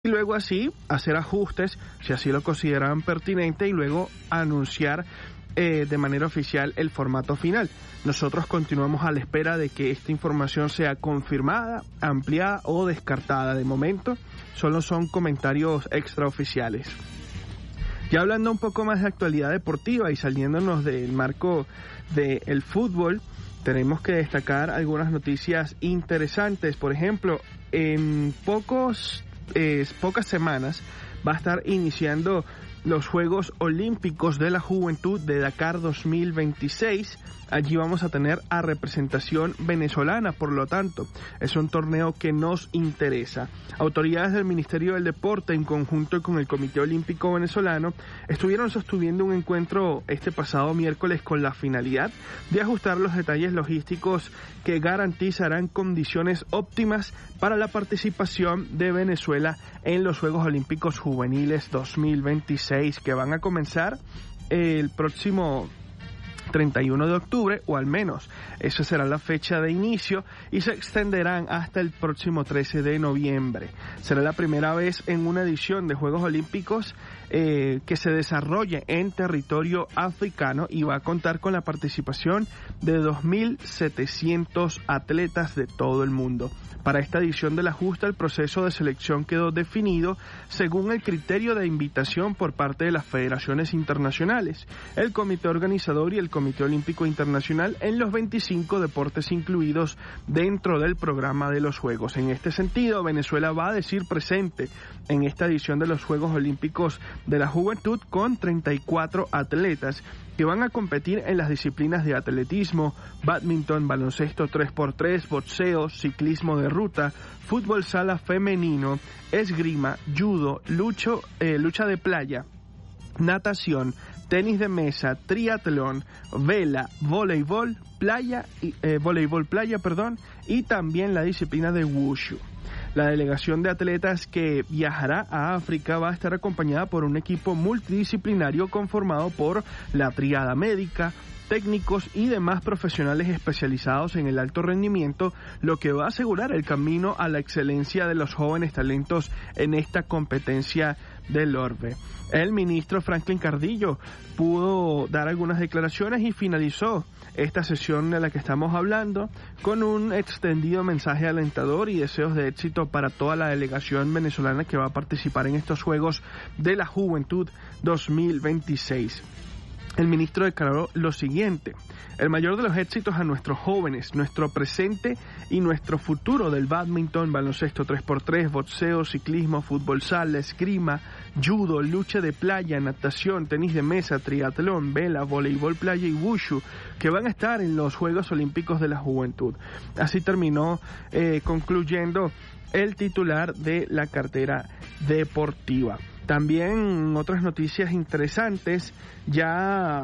luego así hacer ajustes si así lo consideran pertinente y luego anunciar de manera oficial el formato final. Nosotros continuamos a la espera de que esta información sea confirmada, ampliada o descartada. De momento solo son comentarios extraoficiales. Ya hablando un poco más de actualidad deportiva y saliéndonos del marco del fútbol, tenemos que destacar algunas noticias interesantes. Por ejemplo, en pocas semanas va a estar iniciando los Juegos Olímpicos de la Juventud de Dakar 2026. Allí vamos a tener a representación venezolana, por lo tanto, es un torneo que nos interesa. Autoridades del Ministerio del Deporte, en conjunto con el Comité Olímpico Venezolano, estuvieron sosteniendo un encuentro este pasado miércoles con la finalidad de ajustar los detalles logísticos que garantizarán condiciones óptimas para la participación de Venezuela en los Juegos Olímpicos Juveniles 2026, que van a comenzar el próximo 31 de octubre, o al menos esa será la fecha de inicio, y se extenderán hasta el próximo 13 de noviembre. Será la primera vez en una edición de Juegos Olímpicos que se desarrolle en territorio africano y va a contar con la participación de 2.700 atletas de todo el mundo. Para esta edición de la justa, el proceso de selección quedó definido según el criterio de invitación por parte de las federaciones internacionales, el comité organizador y el Comité Olímpico Internacional en los 25 deportes incluidos dentro del programa de los Juegos. En este sentido, Venezuela va a decir presente en esta edición de los Juegos Olímpicos de la Juventud con 34 atletas que van a competir en las disciplinas de atletismo, bádminton, baloncesto 3x3, boxeo, ciclismo de ruta, fútbol sala femenino, esgrima, judo, lucha de playa, natación, tenis de mesa, triatlón, vela, voleibol playa y también la disciplina de wushu. La delegación de atletas que viajará a África va a estar acompañada por un equipo multidisciplinario conformado por la tríada médica, técnicos y demás profesionales especializados en el alto rendimiento, lo que va a asegurar el camino a la excelencia de los jóvenes talentos en esta competencia del orbe. El ministro Franklin Cardillo pudo dar algunas declaraciones y finalizó esta sesión de la que estamos hablando con un extendido mensaje alentador y deseos de éxito para toda la delegación venezolana que va a participar en estos Juegos de la Juventud 2026. El ministro declaró lo siguiente: el mayor de los éxitos a nuestros jóvenes, nuestro presente y nuestro futuro del bádminton, baloncesto 3x3, boxeo, ciclismo, fútbol sala, esgrima, judo, lucha de playa, natación, tenis de mesa, triatlón, vela, voleibol playa y wushu, que van a estar en los Juegos Olímpicos de la Juventud. Así terminó concluyendo el titular de la cartera deportiva. También otras noticias interesantes, ya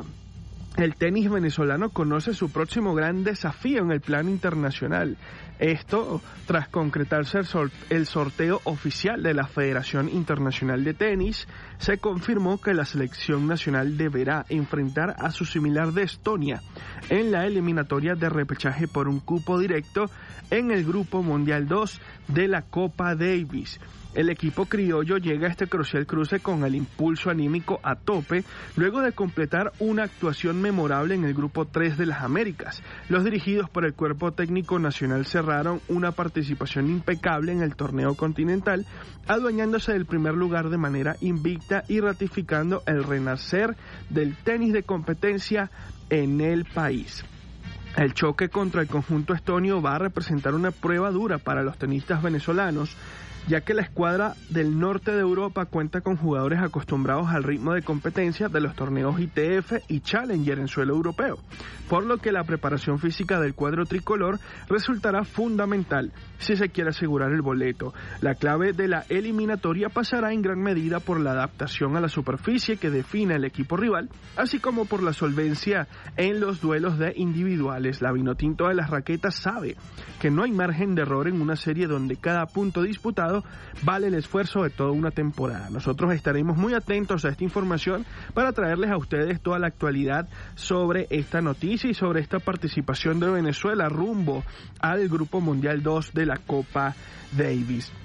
el tenis venezolano conoce su próximo gran desafío en el plano internacional. Esto tras concretarse el sorteo oficial de la Federación Internacional de Tenis, se confirmó que la selección nacional deberá enfrentar a su similar de Estonia en la eliminatoria de repechaje por un cupo directo en el Grupo Mundial 2 de la Copa Davis. El equipo criollo llega a este crucial cruce con el impulso anímico a tope, luego de completar una actuación memorable en el Grupo 3 de las Américas. Los dirigidos por el Cuerpo Técnico Nacional cerraron una participación impecable en el torneo continental, adueñándose del primer lugar de manera invicta y ratificando el renacer del tenis de competencia en el país. El choque contra el conjunto estonio va a representar una prueba dura para los tenistas venezolanos, ya que la escuadra del norte de Europa cuenta con jugadores acostumbrados al ritmo de competencia de los torneos ITF y Challenger en suelo europeo, por lo que la preparación física del cuadro tricolor resultará fundamental si se quiere asegurar el boleto. La clave de la eliminatoria pasará en gran medida por la adaptación a la superficie que define el equipo rival, así como por la solvencia en los duelos de individuales. La Vinotinto de las raquetas sabe que no hay margen de error en una serie donde cada punto disputado vale el esfuerzo de toda una temporada. Nosotros estaremos muy atentos a esta información para traerles a ustedes toda la actualidad sobre esta noticia y sobre esta participación de Venezuela rumbo al Grupo Mundial 2 de la Copa Davis.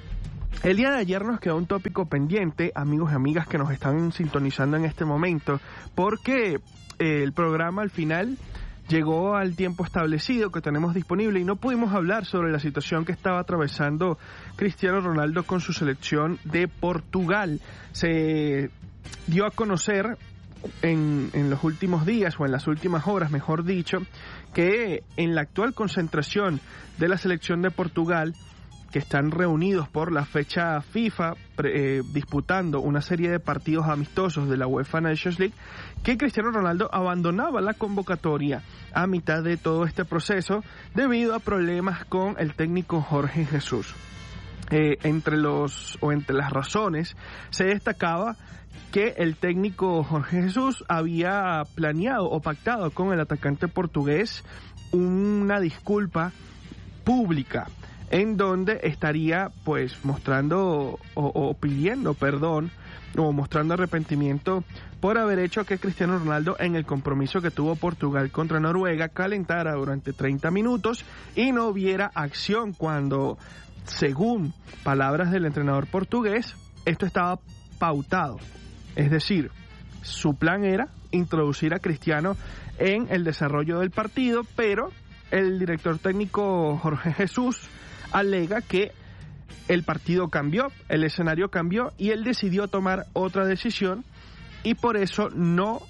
El día de ayer nos quedó un tópico pendiente, amigos y amigas que nos están sintonizando en este momento, porque el programa al final llegó al tiempo establecido que tenemos disponible y no pudimos hablar sobre la situación que estaba atravesando Cristiano Ronaldo con su selección de Portugal. Se dio a conocer en los últimos días, o en las últimas horas, mejor dicho, que en la actual concentración de la selección de Portugal, que están reunidos por la fecha FIFA disputando una serie de partidos amistosos de la UEFA Nations League, que Cristiano Ronaldo abandonaba la convocatoria a mitad de todo este proceso debido a problemas con el técnico Jorge Jesús. Entre las razones se destacaba que el técnico Jorge Jesús había planeado o pactado con el atacante portugués una disculpa pública, en donde estaría pues mostrando o pidiendo perdón o mostrando arrepentimiento por haber hecho que Cristiano Ronaldo, en el compromiso que tuvo Portugal contra Noruega, calentara durante 30 minutos y no hubiera acción cuando, según palabras del entrenador portugués, esto estaba pautado. Es decir, su plan era introducir a Cristiano en el desarrollo del partido, pero el director técnico Jorge Jesús alega que el partido cambió, el escenario cambió y él decidió tomar otra decisión y por eso no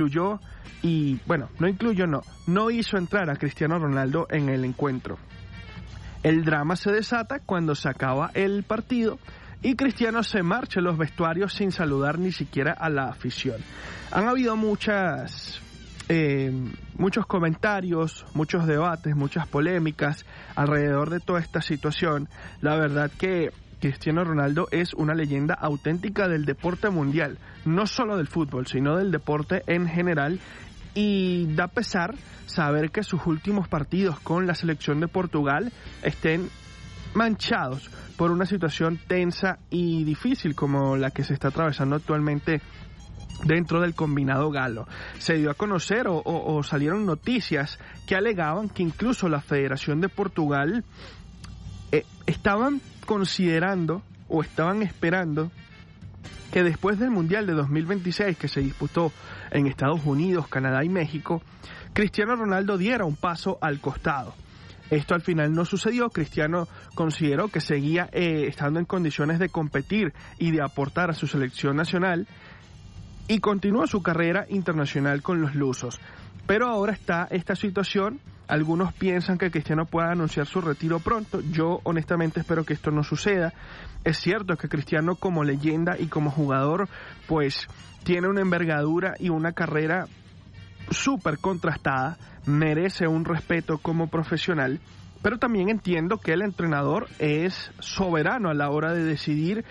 hizo entrar a Cristiano Ronaldo en el encuentro. El drama se desata cuando se acaba el partido y Cristiano se marcha a los vestuarios sin saludar ni siquiera a la afición. Han habido muchos comentarios, muchos debates, muchas polémicas alrededor de toda esta situación. La verdad que Cristiano Ronaldo es una leyenda auténtica del deporte mundial, no solo del fútbol, sino del deporte en general, y da pesar saber que sus últimos partidos con la selección de Portugal estén manchados por una situación tensa y difícil como la que se está atravesando actualmente dentro del combinado galo. Se dio a conocer o salieron noticias que alegaban que incluso la Federación de Portugal estaban considerando o estaban esperando que después del Mundial de 2026 que se disputó en Estados Unidos, Canadá y México, Cristiano Ronaldo diera un paso al costado. Esto al final no sucedió. Cristiano consideró que seguía estando en condiciones de competir y de aportar a su selección nacional y continuó su carrera internacional con los lusos. Pero ahora está esta situación. Algunos piensan que Cristiano pueda anunciar su retiro pronto. Yo honestamente espero que esto no suceda. Es cierto que Cristiano, como leyenda y como jugador, pues tiene una envergadura y una carrera súper contrastada, merece un respeto como profesional, pero también entiendo que el entrenador es soberano a la hora de decidir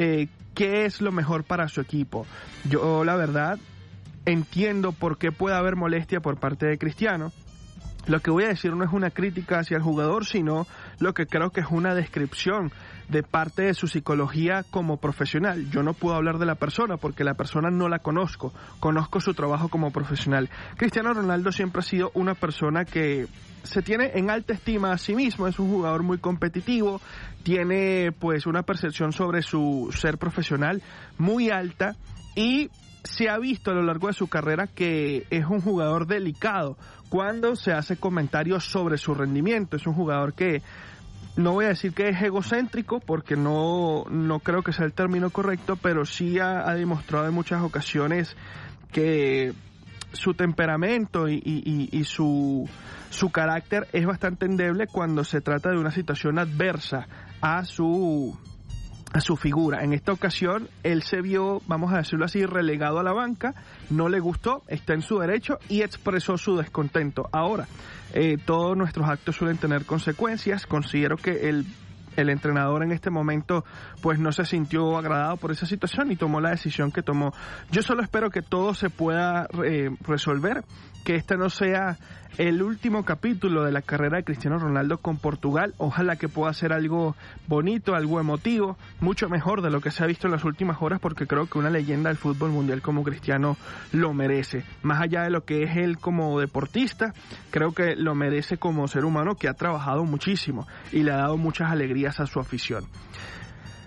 qué es lo mejor para su equipo. Yo la verdad entiendo por qué puede haber molestia por parte de Cristiano. Lo que voy a decir no es una crítica hacia el jugador, sino lo que creo que es una descripción de parte de su psicología como profesional. Yo no puedo hablar de la persona porque la persona no la conozco, conozco su trabajo como profesional. Cristiano Ronaldo siempre ha sido una persona que se tiene en alta estima a sí mismo, es un jugador muy competitivo, tiene pues una percepción sobre su ser profesional muy alta y se ha visto a lo largo de su carrera que es un jugador delicado cuando se hace comentarios sobre su rendimiento. Es un jugador que, no voy a decir que es egocéntrico, porque no creo que sea el término correcto, pero sí ha demostrado en muchas ocasiones que su temperamento y su carácter es bastante endeble cuando se trata de una situación adversa a su figura. En esta ocasión él se vio, vamos a decirlo así, relegado a la banca, no le gustó, está en su derecho y expresó su descontento. Ahora, todos nuestros actos suelen tener consecuencias. Considero que el entrenador en este momento pues no se sintió agradado por esa situación y tomó la decisión que tomó. Yo solo espero que todo se pueda resolver, que este no sea el último capítulo de la carrera de Cristiano Ronaldo con Portugal. Ojalá que pueda ser algo bonito, algo emotivo, mucho mejor de lo que se ha visto en las últimas horas, porque creo que una leyenda del fútbol mundial como Cristiano lo merece. Más allá de lo que es él como deportista, creo que lo merece como ser humano que ha trabajado muchísimo y le ha dado muchas alegrías a su afición.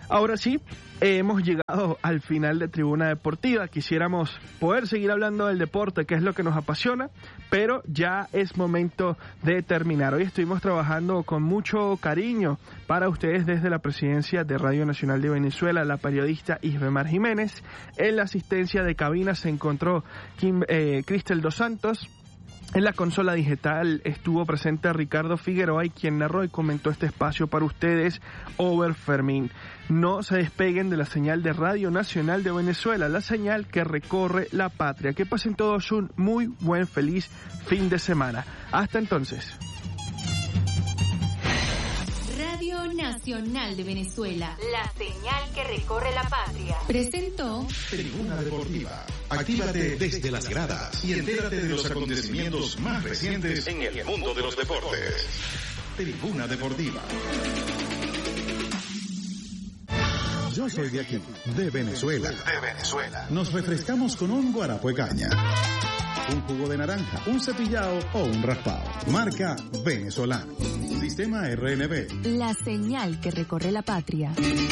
Ahora sí, hemos llegado al final de Tribuna Deportiva. Quisiéramos poder seguir hablando del deporte, que es lo que nos apasiona, pero ya es momento de terminar. Hoy estuvimos trabajando con mucho cariño para ustedes desde la presidencia de Radio Nacional de Venezuela, la periodista Isbemar Jiménez. En la asistencia de cabina se encontró Cristel Dos Santos. En la consola digital estuvo presente Ricardo Figueroa y quien narró y comentó este espacio para ustedes, Over Fermín. No se despeguen de la señal de Radio Nacional de Venezuela, la señal que recorre la patria. Que pasen todos un muy buen, feliz fin de semana. Hasta entonces. Radio Nacional de Venezuela, la señal que recorre la patria. Presentó Tribuna Deportiva. Actívate desde las gradas y entérate de los acontecimientos más recientes en el mundo de los deportes. Tribuna Deportiva. Yo soy de aquí, de Venezuela. Nos refrescamos con un guarapo de caña, un jugo de naranja, un cepillado o un raspado. Marca Venezolano. Sistema RNB. La señal que recorre la patria.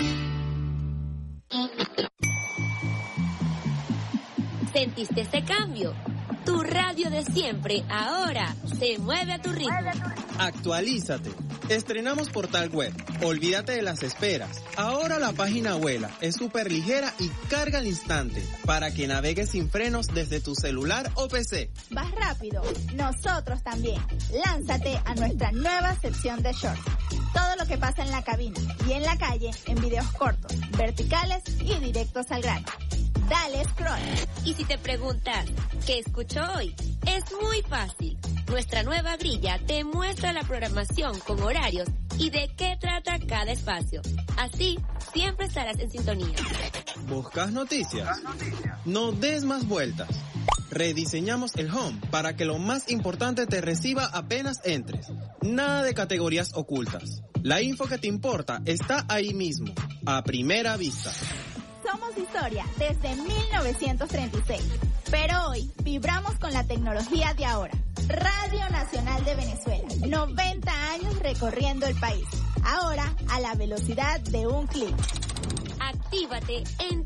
¿Sentiste ese cambio? Tu radio de siempre ahora se mueve a tu ritmo. Actualízate. Estrenamos portal web. Olvídate de las esperas. Ahora la página vuela, es súper ligera y carga al instante para que navegues sin frenos desde tu celular o PC. Vas rápido. Nosotros también. Lánzate a nuestra nueva sección de shorts. Todo lo que pasa en la cabina y en la calle en videos cortos, verticales y directos al grano. Dale scroll. Y si te preguntas, ¿qué escucho hoy? Es muy fácil. Nuestra nueva grilla te muestra la programación con horarios y de qué trata cada espacio. Así, siempre estarás en sintonía. ¿Buscas noticias? No des más vueltas. Rediseñamos el home para que lo más importante te reciba apenas entres. Nada de categorías ocultas. La info que te importa está ahí mismo, a primera vista. Somos historia desde 1936, pero hoy vibramos con la tecnología de ahora. Radio Nacional de Venezuela, 90 años recorriendo el país, ahora a la velocidad de un clic. Actívate en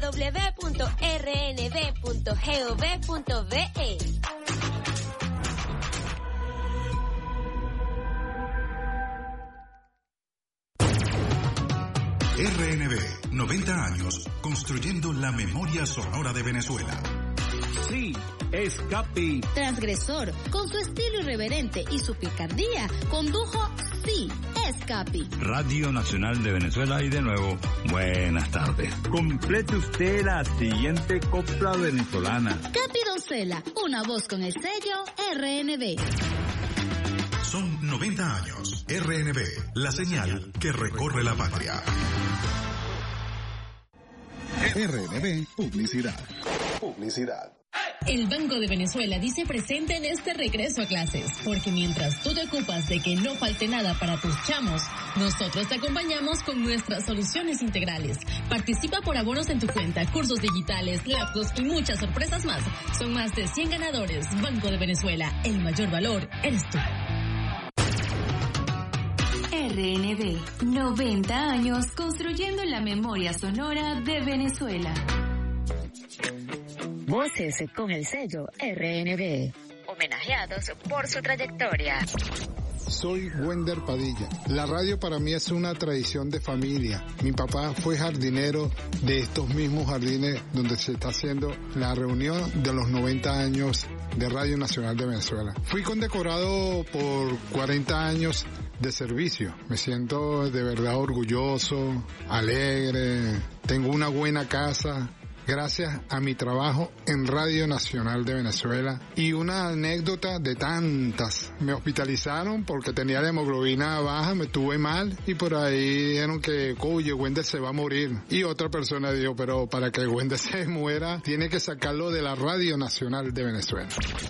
www.rnb.gov.be. RNB, 90 años, construyendo la memoria sonora de Venezuela. Sí, es Capi. Transgresor, con su estilo irreverente y su picardía, condujo Sí, es Capi. Radio Nacional de Venezuela y de nuevo, buenas tardes. Complete usted la siguiente copla venezolana. Capi Doncella, una voz con el sello RNB. Son 90 años. RNB, la señal que recorre la patria. RNB Publicidad. El Banco de Venezuela dice presente en este regreso a clases, porque mientras tú te ocupas de que no falte nada para tus chamos, nosotros te acompañamos con nuestras soluciones integrales. Participa por abonos en tu cuenta, cursos digitales, laptops y muchas sorpresas más. Son más de 100 ganadores. Banco de Venezuela, el mayor valor eres tú. RNB, 90 años construyendo la memoria sonora de Venezuela. Voces con el sello RNB, homenajeados por su trayectoria. Soy Wender Padilla. La radio para mí es una tradición de familia. Mi papá fue jardinero de estos mismos jardines donde se está haciendo la reunión de los 90 años de Radio Nacional de Venezuela. Fui condecorado por 40 años de servicio. Me siento de verdad orgulloso, alegre, tengo una buena casa. Gracias a mi trabajo en Radio Nacional de Venezuela. Y una anécdota de tantas. Me hospitalizaron porque tenía la hemoglobina baja, me tuve mal y por ahí dijeron que, oye, Wender se va a morir. Y otra persona dijo, pero para que Wender se muera, tiene que sacarlo de la Radio Nacional de Venezuela.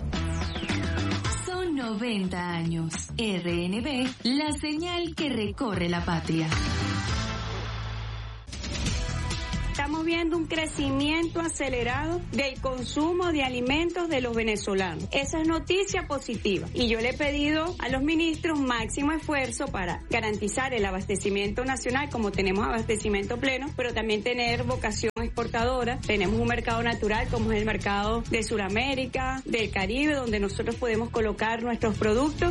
Son 90 años. RNB, la señal que recorre la patria. Estamos estamos viendo un crecimiento acelerado del consumo de alimentos de los venezolanos. Esa es noticia positiva. Y yo le he pedido a los ministros máximo esfuerzo para garantizar el abastecimiento nacional, como tenemos abastecimiento pleno, pero también tener vocación exportadora. Tenemos un mercado natural como es el mercado de Sudamérica, del Caribe, donde nosotros podemos colocar nuestros productos.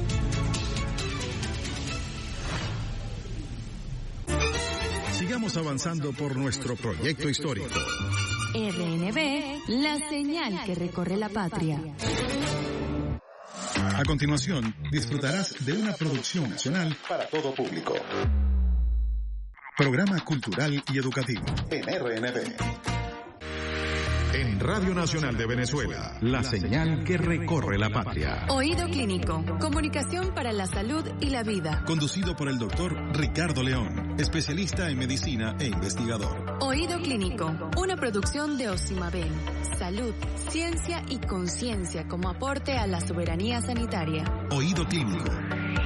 Sigamos avanzando por nuestro proyecto histórico. RNB, la señal que recorre la patria. A continuación, disfrutarás de una producción nacional para todo público. Programa cultural y educativo en RNB. En Radio Nacional de Venezuela, la señal que recorre la patria. Oído Clínico, comunicación para la salud y la vida. Conducido por el doctor Ricardo León, especialista en medicina e investigador. Oído Clínico, una producción de Osimaben. Salud, ciencia y conciencia como aporte a la soberanía sanitaria. Oído Clínico,